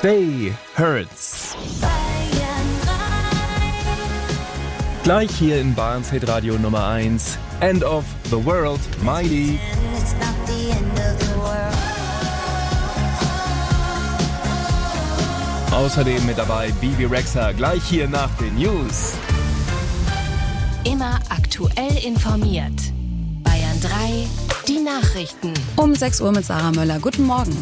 Stay Hurts. Gleich hier in Bayerns Hitradio Nummer 1. End of the World, Mighty. Außerdem mit dabei Bebe Rexha, gleich hier nach den News. Immer aktuell informiert. Bayern 3, die Nachrichten. Um 6 Uhr mit Sarah Möller. Guten Morgen.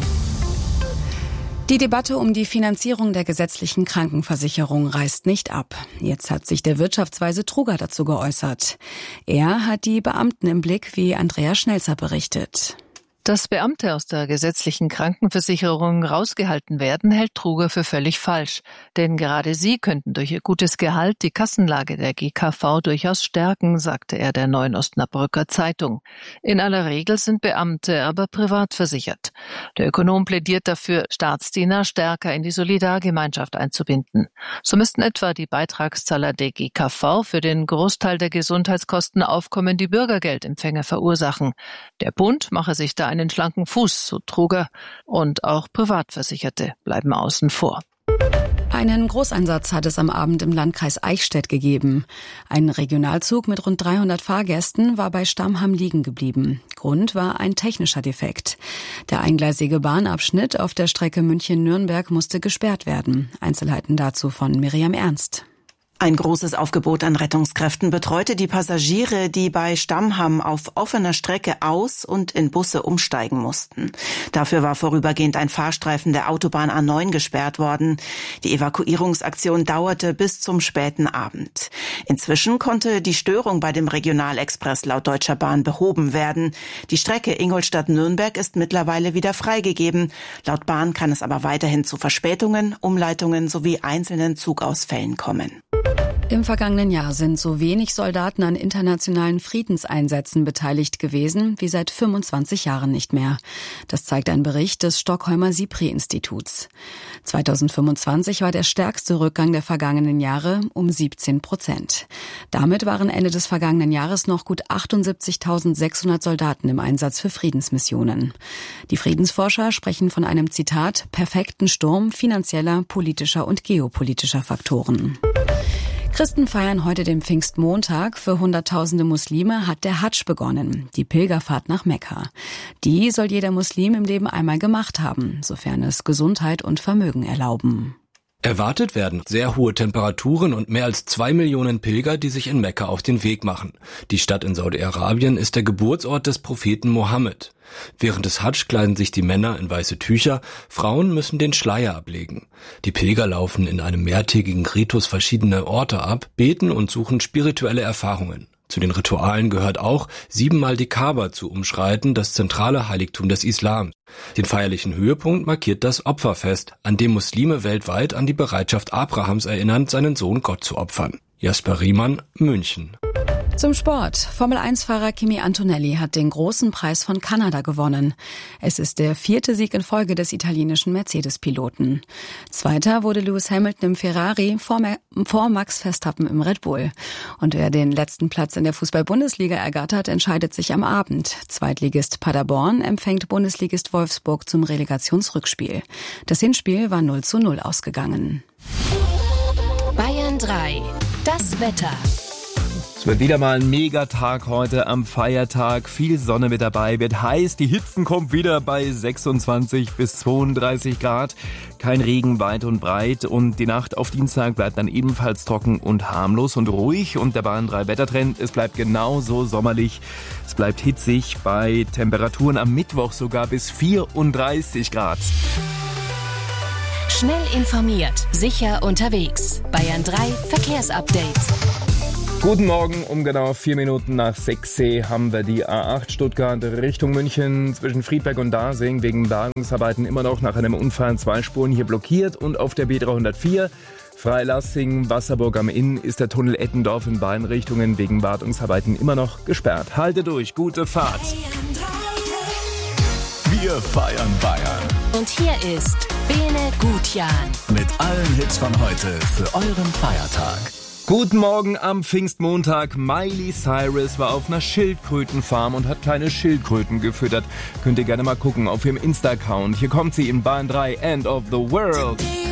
Die Debatte um die Finanzierung der gesetzlichen Krankenversicherung reißt nicht ab. Jetzt hat sich der Wirtschaftsweise Truger dazu geäußert. Er hat die Beamten im Blick, wie Andrea Schnelzer berichtet. Dass Beamte aus der gesetzlichen Krankenversicherung rausgehalten werden, hält Truger für völlig falsch. Denn gerade sie könnten durch ihr gutes Gehalt die Kassenlage der GKV durchaus stärken, sagte er der Neuen Osnabrücker Zeitung. In aller Regel sind Beamte aber privat versichert. Der Ökonom plädiert dafür, Staatsdiener stärker in die Solidargemeinschaft einzubinden. So müssten etwa die Beitragszahler der GKV für den Großteil der Gesundheitskosten aufkommende Bürgergeldempfänger verursachen. Der Bund mache sich da einen schlanken Fuß, so Truger, und auch Privatversicherte bleiben außen vor. Einen Großeinsatz hat es am Abend im Landkreis Eichstätt gegeben. Ein Regionalzug mit rund 300 Fahrgästen war bei Stammham liegen geblieben. Grund war ein technischer Defekt. Der eingleisige Bahnabschnitt auf der Strecke München-Nürnberg musste gesperrt werden. Einzelheiten dazu von Miriam Ernst. Ein großes Aufgebot an Rettungskräften betreute die Passagiere, die bei Stammham auf offener Strecke aus- und in Busse umsteigen mussten. Dafür war vorübergehend ein Fahrstreifen der Autobahn A9 gesperrt worden. Die Evakuierungsaktion dauerte bis zum späten Abend. Inzwischen konnte die Störung bei dem Regionalexpress laut Deutscher Bahn behoben werden. Die Strecke Ingolstadt-Nürnberg ist mittlerweile wieder freigegeben. Laut Bahn kann es aber weiterhin zu Verspätungen, Umleitungen sowie einzelnen Zugausfällen kommen. Im vergangenen Jahr sind so wenig Soldaten an internationalen Friedenseinsätzen beteiligt gewesen wie seit 25 Jahren nicht mehr. Das zeigt ein Bericht des Stockholmer SIPRI-Instituts. 2025 war der stärkste Rückgang der vergangenen Jahre um 17%. Damit waren Ende des vergangenen Jahres noch gut 78.600 Soldaten im Einsatz für Friedensmissionen. Die Friedensforscher sprechen von einem, Zitat, perfekten Sturm finanzieller, politischer und geopolitischer Faktoren. Christen feiern heute den Pfingstmontag. Für Hunderttausende Muslime hat der Hadsch begonnen, die Pilgerfahrt nach Mekka. Die soll jeder Muslim im Leben einmal gemacht haben, sofern es Gesundheit und Vermögen erlauben. Erwartet werden sehr hohe Temperaturen und mehr als 2 Millionen Pilger, die sich in Mekka auf den Weg machen. Die Stadt in Saudi-Arabien ist der Geburtsort des Propheten Mohammed. Während des Hadsch kleiden sich die Männer in weiße Tücher, Frauen müssen den Schleier ablegen. Die Pilger laufen in einem mehrtägigen Ritus verschiedene Orte ab, beten und suchen spirituelle Erfahrungen. Zu den Ritualen gehört auch, 7-mal die Kaaba zu umschreiten, das zentrale Heiligtum des Islam. Den feierlichen Höhepunkt markiert das Opferfest, an dem Muslime weltweit an die Bereitschaft Abrahams erinnern, seinen Sohn Gott zu opfern. Jasper Riemann, München. Zum Sport. Formel-1-Fahrer Kimi Antonelli hat den großen Preis von Kanada gewonnen. Es ist der 4. Sieg in Folge des italienischen Mercedes-Piloten. Zweiter wurde Lewis Hamilton im Ferrari vor Max Verstappen im Red Bull. Und wer den letzten Platz in der Fußball-Bundesliga ergattert, entscheidet sich am Abend. Zweitligist Paderborn empfängt Bundesligist Wolfsburg zum Relegationsrückspiel. Das Hinspiel war 0:0 ausgegangen. Bayern 3, das Wetter. Es wird wieder mal ein Megatag heute am Feiertag. Viel Sonne mit dabei, wird heiß. Die Hitzen kommt wieder bei 26 bis 32 Grad. Kein Regen weit und breit. Und die Nacht auf Dienstag bleibt dann ebenfalls trocken und harmlos und ruhig. Und der Bayern 3 Wettertrend, es bleibt genauso sommerlich. Es bleibt hitzig bei Temperaturen am Mittwoch sogar bis 34 Grad. Schnell informiert, sicher unterwegs. Bayern 3 Verkehrsupdate. Guten Morgen, um genau 4 Minuten nach 6 haben wir die A8 Stuttgart Richtung München zwischen Friedberg und Dasing wegen Bergungsarbeiten immer noch nach einem Unfall in 2 Spuren hier blockiert. Und auf der B304 Freilassing, Wasserburg am Inn ist der Tunnel Eppendorf in beiden Richtungen wegen Wartungsarbeiten immer noch gesperrt. Halte durch, gute Fahrt. Wir feiern Bayern. Und hier ist Bene Gutjan. Mit allen Hits von heute für euren Feiertag. Guten Morgen am Pfingstmontag. Miley Cyrus war auf einer Schildkrötenfarm und hat kleine Schildkröten gefüttert. Könnt ihr gerne mal gucken auf ihrem Insta-Account. Hier kommt sie in Bayern 3, End of the World.